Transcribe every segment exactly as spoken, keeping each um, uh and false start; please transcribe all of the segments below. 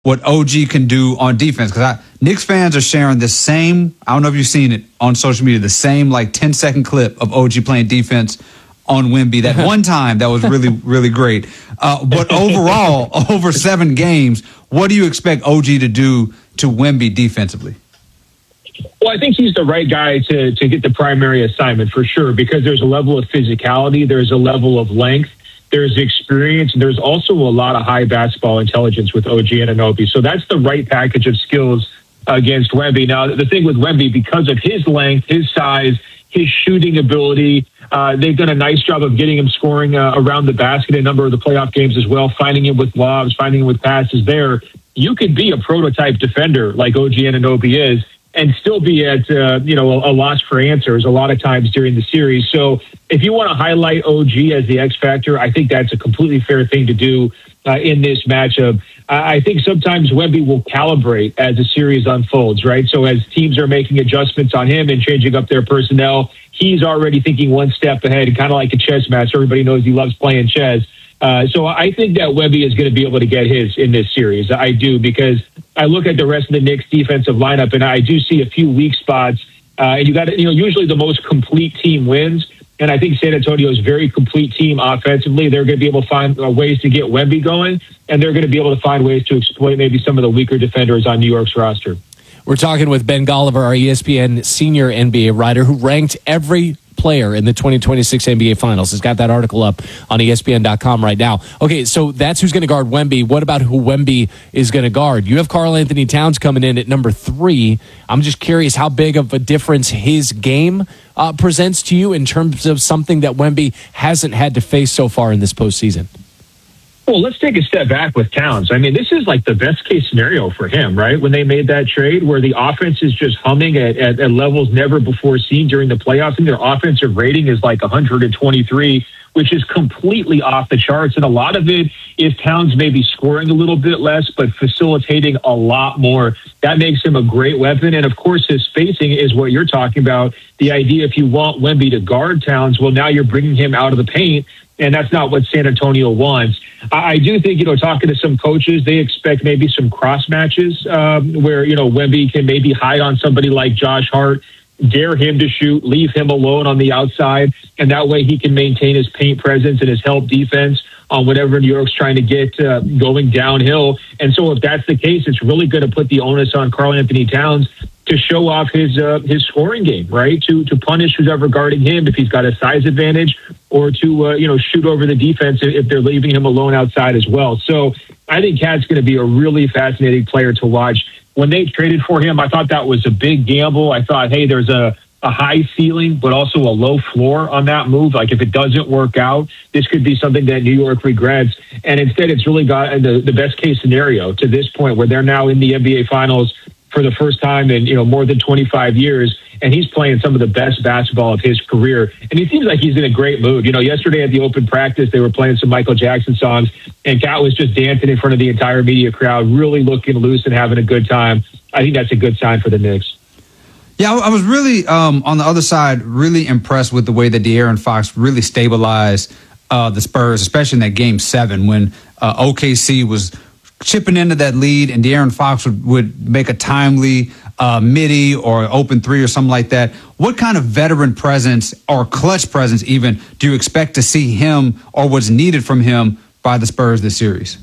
what O G can do on defense. Because Knicks fans are sharing the same, I don't know if you've seen it on social media, the same like ten second clip of O G playing defense on Wemby. That one time that was really, really great. Uh, but overall, over seven games, what do you expect O G to do to Wemby defensively? Well, I think he's the right guy to, to get the primary assignment for sure, because there's a level of physicality, there's a level of length, there's experience, and there's also a lot of high basketball intelligence with O G Anunoby. So that's the right package of skills against Wemby. Now, the thing with Wemby, because of his length, his size, his shooting ability, uh, they've done a nice job of getting him scoring uh, around the basket in a number of the playoff games as well, finding him with lobs, finding him with passes there. You could be a prototype defender like O G Anunoby is and still be at, uh, you know, a, a loss for answers a lot of times during the series. So if you want to highlight O G as the X factor, I think that's a completely fair thing to do uh, in this matchup. I, I think sometimes Wemby will calibrate as the series unfolds, right? So as teams are making adjustments on him and changing up their personnel, he's already thinking one step ahead, kind of like a chess match. Everybody knows he loves playing chess. Uh, so I think that Wemby is going to be able to get his in this series. I do, because I look at the rest of the Knicks defensive lineup and I do see a few weak spots. Uh, and you got to, you know, usually the most complete team wins. And I think San Antonio is a very complete team offensively. They're going to be able to find uh, ways to get Wemby going, and they're going to be able to find ways to exploit maybe some of the weaker defenders on New York's roster. We're talking with Ben Golliver, our E S P N senior N B A writer, who ranked every player in the twenty twenty-six N B A Finals. He's got that article up on E S P N dot com right now. Okay, so that's who's going to guard Wemby. What about who Wemby is going to guard? You have Karl Anthony Towns coming in at number three. I'm just curious how big of a difference his game uh, presents to you in terms of something that Wemby hasn't had to face so far in this postseason. Well, let's take a step back with Towns. I mean, this is like the best case scenario for him, right? When they made that trade where the offense is just humming at, at, at levels never before seen during the playoffs. And their offensive rating is like one hundred twenty-three, which is completely off the charts. And a lot of it is Towns maybe scoring a little bit less, but facilitating a lot more. That makes him a great weapon. And of course, his spacing is what you're talking about. The idea, if you want Wemby to guard Towns, well, now you're bringing him out of the paint. And that's not what San Antonio wants. I do think, you know, talking to some coaches, they expect maybe some cross matches um, where, you know, Wemby can maybe hide on somebody like Josh Hart, dare him to shoot, leave him alone on the outside. And that way he can maintain his paint presence and his help defense on whatever New York's trying to get uh, going downhill. And so if that's the case, it's really going to put the onus on Karl Anthony Towns to show off his uh, his scoring game, right? To to punish who's ever guarding him if he's got a size advantage, or to uh, you know shoot over the defense if they're leaving him alone outside as well. So I think Cat's going to be a really fascinating player to watch. When they traded for him, I thought that was a big gamble. I thought, hey, there's a a high ceiling, but also a low floor on that move. Like if it doesn't work out, this could be something that New York regrets. And instead, it's really got the, the best case scenario to this point, where they're now in the N B A Finals for the first time in, you know, more than twenty-five years. And he's playing some of the best basketball of his career. And he seems like he's in a great mood. You know, yesterday at the open practice, they were playing some Michael Jackson songs, and Cat was just dancing in front of the entire media crowd, really looking loose and having a good time. I think that's a good sign for the Knicks. Yeah, I was really, um, on the other side, really impressed with the way that De'Aaron Fox really stabilized uh, the Spurs, especially in that game seven when uh, O K C was chipping into that lead, and De'Aaron Fox would, would make a timely uh, midi or open three or something like that. What kind of veteran presence or clutch presence even do you expect to see him, or what's needed from him by the Spurs this series?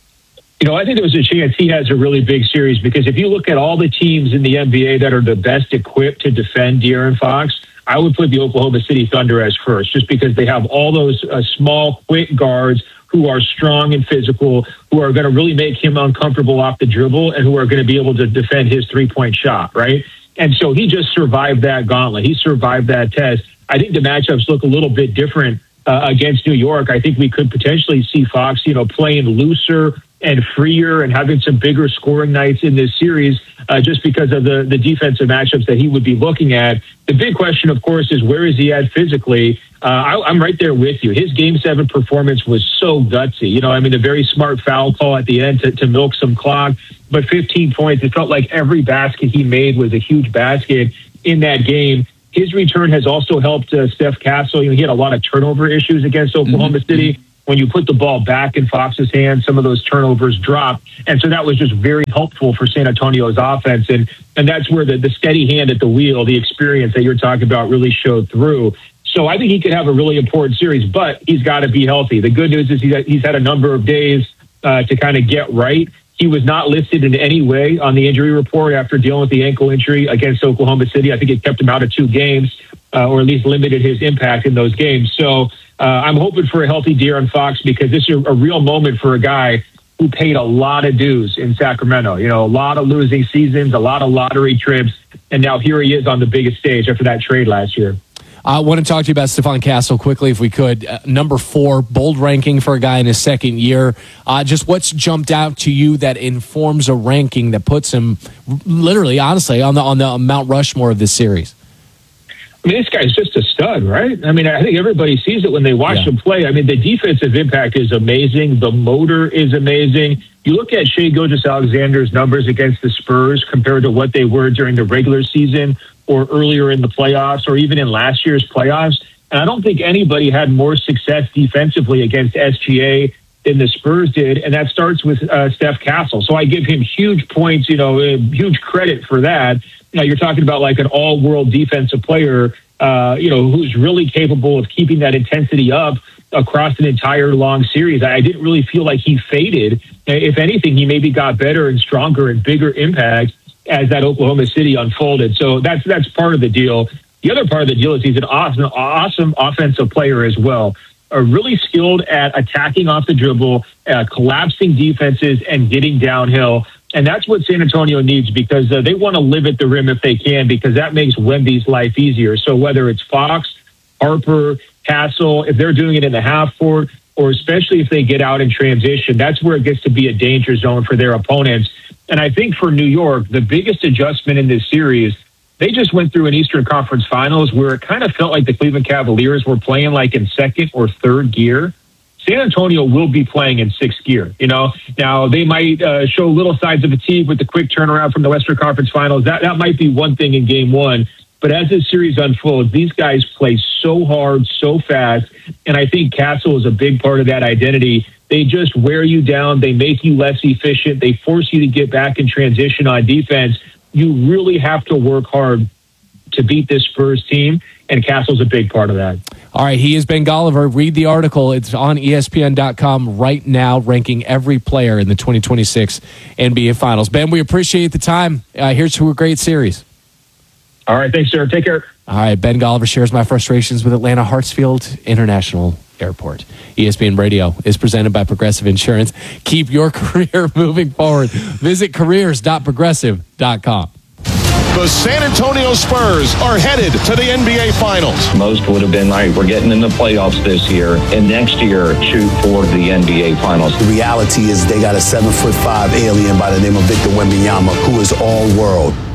You know, I think there's a chance he has a really big series, because if you look at all the teams in the N B A that are the best equipped to defend De'Aaron Fox, I would put the Oklahoma City Thunder as first, just because they have all those uh, small, quick guards who are strong and physical, who are going to really make him uncomfortable off the dribble, and who are going to be able to defend his three-point shot, right? And so he just survived that gauntlet. He survived that test. I think the matchups look a little bit different uh, against New York. I think we could potentially see Fox, you know, playing looser and freer and having some bigger scoring nights in this series uh, just because of the, the defensive matchups that he would be looking at. The big question, of course, is where is he at physically? Uh, I, I'm right there with you. His game seven performance was so gutsy. You know, I mean, a very smart foul call at the end to, to milk some clock, but fifteen points. It felt like every basket he made was a huge basket in that game. His return has also helped uh, Steph Castle. You know, he had a lot of turnover issues against Oklahoma mm-hmm. City. when you put the ball back in Fox's hands, some of those turnovers drop. And so that was just very helpful for San Antonio's offense. And and that's where the, the steady hand at the wheel, the experience that you're talking about, really showed through. So I think he could have a really important series, but he's got to be healthy. The good news is he's, he's had a number of days uh, to kind of get right. He was not listed in any way on the injury report after dealing with the ankle injury against Oklahoma City. I think it kept him out of two games, uh, or at least limited his impact in those games. So uh, I'm hoping for a healthy De'Aaron Fox, because this is a, a real moment for a guy who paid a lot of dues in Sacramento. You know, a lot of losing seasons, a lot of lottery trips, and now here he is on the biggest stage after that trade last year. I want to talk to you about Stephon Castle quickly, if we could. Uh, number four, bold ranking for a guy in his second year. Uh, just what's jumped out to you that informs a ranking that puts him, literally, honestly, on the on the Mount Rushmore of this series? I mean, this guy's just a stud, right? I mean, I think everybody sees it when they watch Yeah. him play. I mean, the defensive impact is amazing. The motor is amazing. You look at Shai Gilgeous-Alexander's numbers against the Spurs compared to what they were during the regular season or earlier in the playoffs or even in last year's playoffs. And I don't think anybody had more success defensively against S G A than the Spurs did. And that starts with uh, Steph Castle. So I give him huge points, you know, uh, huge credit for that. Now you're talking about like an all-world defensive player, uh, you know, who's really capable of keeping that intensity up across an entire long series. I didn't really feel like he faded. If anything, he maybe got better and stronger and bigger impact as that Oklahoma City unfolded. So that's that's part of the deal. The other part of the deal is he's an awesome, awesome offensive player as well. Uh, really skilled at attacking off the dribble, uh, collapsing defenses, and getting downhill. And that's what San Antonio needs, because uh, they want to live at the rim if they can, because that makes Wemby's life easier. So whether it's Fox, Harper, Castle, if they're doing it in the half court, or especially if they get out in transition, that's where it gets to be a danger zone for their opponents. And I think for New York, the biggest adjustment in this series, they just went through an Eastern Conference Finals where it kind of felt like the Cleveland Cavaliers were playing like in second or third gear. San Antonio will be playing in sixth gear. You know, now they might uh, show little signs of fatigue with the quick turnaround from the Western Conference Finals. That that might be one thing in game one. But as this series unfolds, these guys play so hard, so fast, and I think Castle is a big part of that identity. They just wear you down. They make you less efficient. They force you to get back in transition on defense. You really have to work hard to beat this Spurs team, and Castle's a big part of that. All right, he is Ben Golliver. Read the article. It's on E S P N dot com right now, ranking every player in the twenty twenty-six N B A Finals. Ben, we appreciate the time. Uh, here's to a great series. All right, thanks, sir. Take care. All right, Ben Golliver shares my frustrations with Atlanta Hartsfield International Airport. E S P N Radio is presented by Progressive Insurance. Keep your career moving forward. Visit careers dot progressive dot com. The San Antonio Spurs are headed to the N B A Finals. Most would have been, all right, we're getting in the playoffs this year, and next year shoot for the N B A Finals. The reality is they got a seven foot five alien by the name of Victor Wembanyama, who is all world.